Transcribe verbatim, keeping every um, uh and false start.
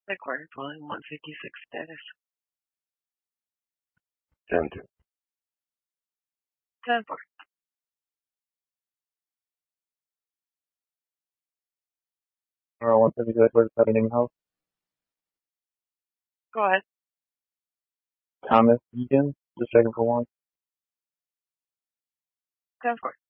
Headquarters calling one fifty-six status. ten two. ten four. Alright, one fifty-six, where's the name house? Go ahead. Thomas Egan, just checking for one. ten four.